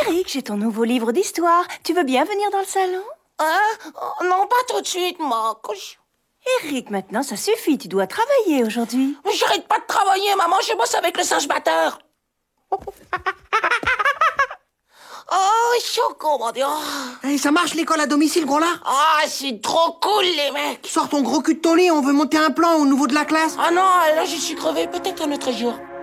Eric, j'ai ton nouveau livre d'histoire. Tu veux bien venir dans le salon? Hein? Oh, non, pas tout de suite, Max. Eric, maintenant, ça suffit. Tu dois travailler aujourd'hui. J'arrête pas de travailler, maman. Je bosse avec le singe batteur. Oh, Choco, mon Dieu. Hey, ça marche l'école à domicile, gros là? Ah, c'est trop cool, les mecs. Sors ton gros cul de ton lit, on veut monter un plan au niveau de la classe. Ah non, là, je suis crevé. Peut-être un autre jour.